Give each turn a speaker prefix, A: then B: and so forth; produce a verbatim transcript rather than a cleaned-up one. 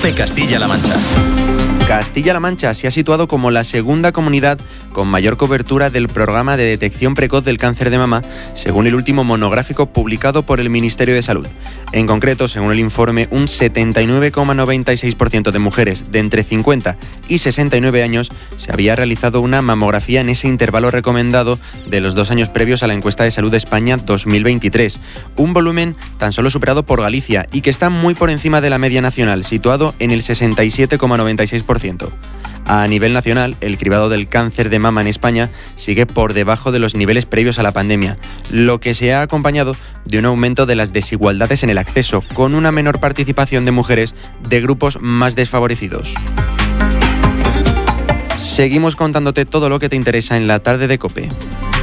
A: COPE Castilla-La Mancha.
B: Castilla-La Mancha se ha situado como la segunda comunidad con mayor cobertura del programa de detección precoz del cáncer de mama, según el último monográfico publicado por el Ministerio de Salud. En concreto, según el informe, un setenta y nueve coma noventa y seis por ciento de mujeres de entre cincuenta y sesenta y nueve años se había realizado una mamografía en ese intervalo recomendado de los dos años previos a la encuesta de salud de España dos mil veintitrés. Un volumen tan solo superado por Galicia y que está muy por encima de la media nacional, situado en el sesenta y siete coma noventa y seis por ciento. A nivel nacional, el cribado del cáncer de mama en España sigue por debajo de los niveles previos a la pandemia, lo que se ha acompañado de un aumento de las desigualdades en el acceso, con una menor participación de mujeres de grupos más desfavorecidos. Seguimos contándote todo lo que te interesa en la tarde de COPE.